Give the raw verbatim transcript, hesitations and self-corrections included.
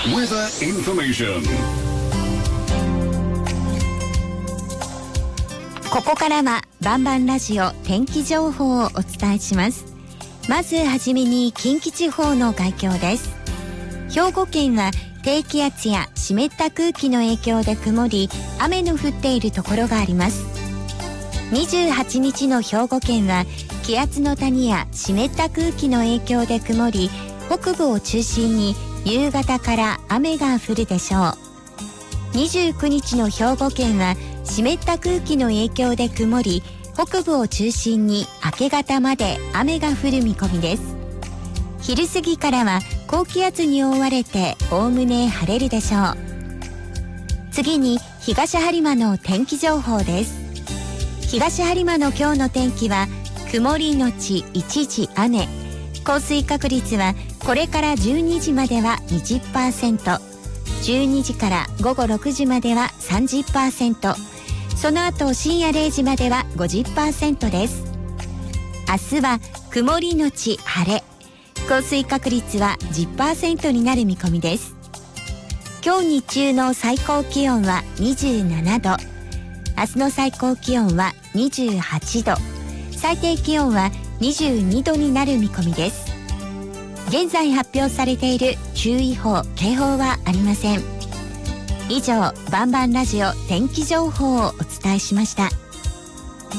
Weather information. ここからはバンバンラジオ天気情報をお伝えします。まずはじめに近畿地方の概況です。兵庫県は低気圧や湿った空気の影響で曇り、雨の降っているところがあります。にじゅうはちにちの兵庫県は気圧の谷や湿った空気の影響で曇り、北部を中心に夕方から雨が降るでしょう。にじゅうくにちの兵庫県は湿った空気の影響で曇り、北部を中心に明け方まで雨が降る見込みです。昼過ぎからは高気圧に覆われておおむね晴れるでしょう。次に東播磨の天気情報です。東播磨の今日の天気は曇りのち一時雨、降水確率はこれからじゅうにじまでは にじゅっパーセント、じゅうにじからごごろくじまでは さんじゅっパーセント、その後深夜れいじまでは ごじゅっパーセント です。明日は曇りのち晴れ、降水確率は じゅっパーセント になる見込みです。今日日中の最高気温はにじゅうななど、明日の最高気温はにじゅうはちど、最低気温はにじゅうにどになる見込みです。現在発表されている注意報・警報はありません。以上、バンバンラジオ天気情報をお伝えしました。